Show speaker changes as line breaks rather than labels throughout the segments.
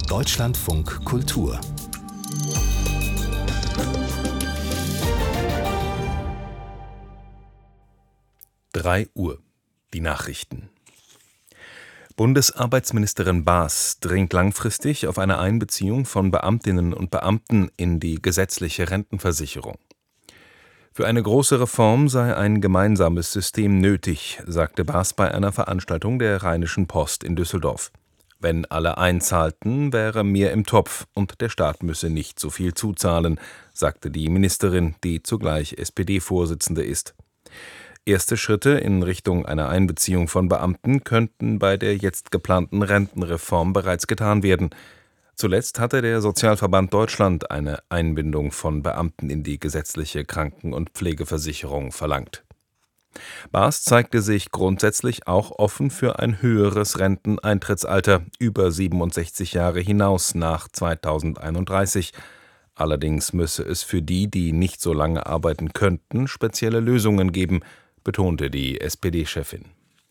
Deutschlandfunk Kultur
3 Uhr. Die Nachrichten. Bundesarbeitsministerin Baas dringt langfristig auf eine Einbeziehung von Beamtinnen und Beamten in die gesetzliche Rentenversicherung. Für eine große Reform sei ein gemeinsames System nötig, sagte Baas bei einer Veranstaltung der Rheinischen Post in Düsseldorf. Wenn alle einzahlten, wäre mehr im Topf und der Staat müsse nicht so viel zuzahlen, sagte die Ministerin, die zugleich SPD-Vorsitzende ist. Erste Schritte in Richtung einer Einbeziehung von Beamten könnten bei der jetzt geplanten Rentenreform bereits getan werden. Zuletzt hatte der Sozialverband Deutschland eine Einbindung von Beamten in die gesetzliche Kranken- und Pflegeversicherung verlangt. Baas zeigte sich grundsätzlich auch offen für ein höheres Renteneintrittsalter über 67 Jahre hinaus nach 2031. Allerdings müsse es für die, die nicht so lange arbeiten könnten, spezielle Lösungen geben, betonte die SPD-Chefin.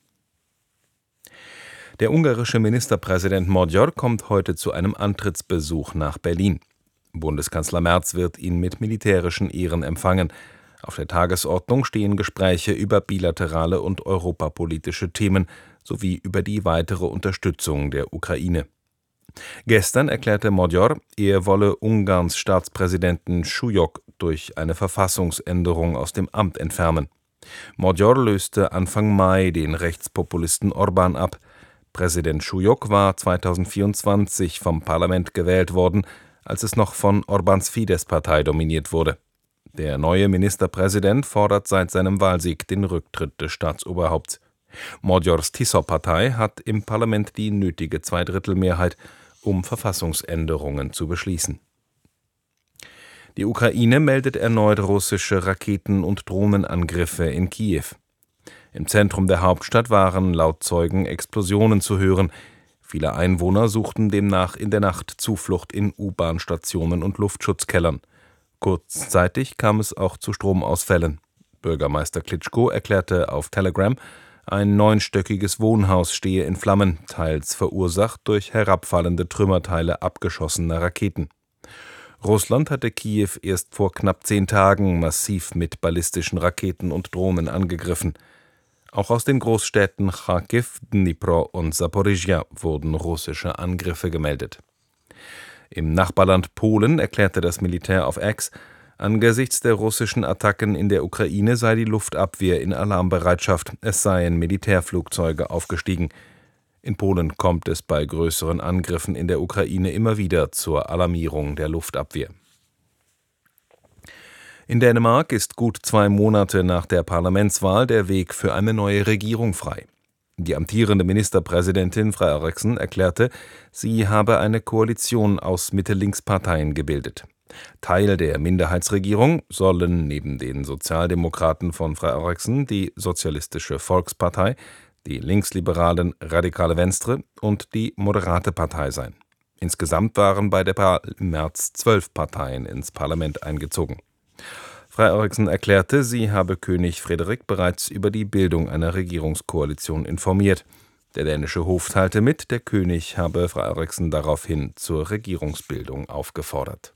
Der ungarische Ministerpräsident Magyar kommt heute zu einem Antrittsbesuch nach Berlin. Bundeskanzler Merz wird ihn mit militärischen Ehren empfangen. Auf der Tagesordnung stehen Gespräche über bilaterale und europapolitische Themen sowie über die weitere Unterstützung der Ukraine. Gestern erklärte Magyar, er wolle Ungarns Staatspräsidenten Schujok durch eine Verfassungsänderung aus dem Amt entfernen. Magyar löste Anfang Mai den Rechtspopulisten Orbán ab. Präsident Schujok war 2024 vom Parlament gewählt worden, als es noch von Orbáns Fidesz-Partei dominiert wurde. Der neue Ministerpräsident fordert seit seinem Wahlsieg den Rücktritt des Staatsoberhaupts. Magyars Tisza-Partei hat im Parlament die nötige Zweidrittelmehrheit, um Verfassungsänderungen zu beschließen. Die Ukraine meldet erneut russische Raketen- und Drohnenangriffe in Kiew. Im Zentrum der Hauptstadt waren laut Zeugen Explosionen zu hören. Viele Einwohner suchten demnach in der Nacht Zuflucht in U-Bahn-Stationen und Luftschutzkellern. Kurzzeitig kam es auch zu Stromausfällen. Bürgermeister Klitschko erklärte auf Telegram, ein 9-stöckiges Wohnhaus stehe in Flammen, teils verursacht durch herabfallende Trümmerteile abgeschossener Raketen. Russland hatte Kiew erst vor knapp 10 Tagen massiv mit ballistischen Raketen und Drohnen angegriffen. Auch aus den Großstädten Charkiw, Dnipro und Saporischschja wurden russische Angriffe gemeldet. Im Nachbarland Polen erklärte das Militär auf X, angesichts der russischen Attacken in der Ukraine sei die Luftabwehr in Alarmbereitschaft, es seien Militärflugzeuge aufgestiegen. In Polen kommt es bei größeren Angriffen in der Ukraine immer wieder zur Alarmierung der Luftabwehr. In Dänemark ist gut 2 Monate nach der Parlamentswahl der Weg für eine neue Regierung frei. Die amtierende Ministerpräsidentin Frederiksen erklärte, sie habe eine Koalition aus Mitte-Links-Parteien gebildet. Teil der Minderheitsregierung sollen neben den Sozialdemokraten von Frederiksen die Sozialistische Volkspartei, die linksliberalen Radikale Venstre und die Moderate Partei sein. Insgesamt waren bei der Wahl im März 12 Parteien ins Parlament eingezogen. Frederiksen erklärte, sie habe König Frederik bereits über die Bildung einer Regierungskoalition informiert. Der dänische Hof teilte mit, der König habe Frederiksen daraufhin zur Regierungsbildung aufgefordert.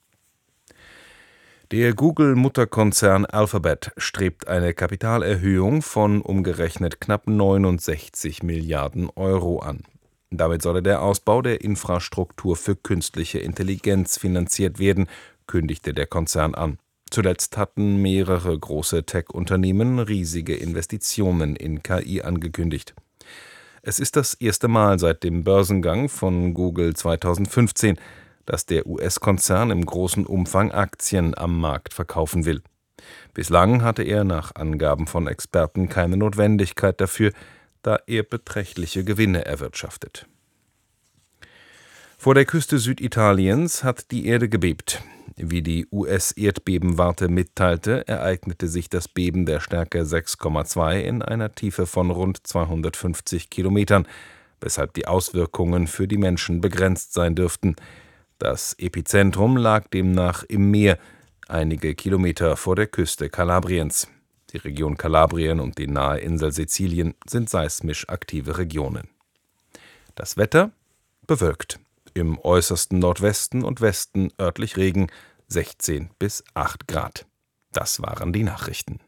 Der Google-Mutterkonzern Alphabet strebt eine Kapitalerhöhung von umgerechnet knapp 69 Milliarden Euro an. Damit solle der Ausbau der Infrastruktur für künstliche Intelligenz finanziert werden, kündigte der Konzern an. Zuletzt hatten mehrere große Tech-Unternehmen riesige Investitionen in KI angekündigt. Es ist das erste Mal seit dem Börsengang von Google 2015, dass der US-Konzern im großen Umfang Aktien am Markt verkaufen will. Bislang hatte er nach Angaben von Experten keine Notwendigkeit dafür, da er beträchtliche Gewinne erwirtschaftet. Vor der Küste Süditaliens hat die Erde gebebt. Wie die US-Erdbebenwarte mitteilte, ereignete sich das Beben der Stärke 6,2 in einer Tiefe von rund 250 Kilometern, weshalb die Auswirkungen für die Menschen begrenzt sein dürften. Das Epizentrum lag demnach im Meer, einige Kilometer vor der Küste Kalabriens. Die Region Kalabrien und die nahe Insel Sizilien sind seismisch aktive Regionen. Das Wetter bewölkt. Im äußersten Nordwesten und Westen örtlich Regen, 16 bis 8 Grad. Das waren die Nachrichten.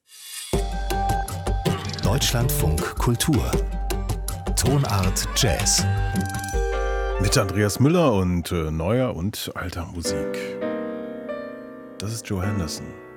Deutschlandfunk Kultur. Tonart Jazz.
Mit Andreas Müller und neuer und alter Musik. Das ist Joe Henderson.